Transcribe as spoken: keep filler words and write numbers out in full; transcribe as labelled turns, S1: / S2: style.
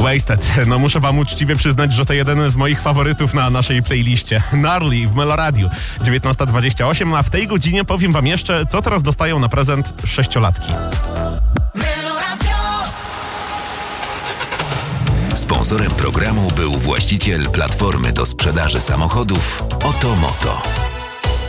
S1: Wasted. No muszę wam uczciwie przyznać, że to jeden z moich faworytów na naszej playliście. Gnarly w Meloradiu. dziewiętnasta dwadzieścia osiem, a w tej godzinie powiem wam jeszcze, co teraz dostają na prezent sześciolatki.
S2: Sponsorem programu był właściciel platformy do sprzedaży samochodów Oto Moto.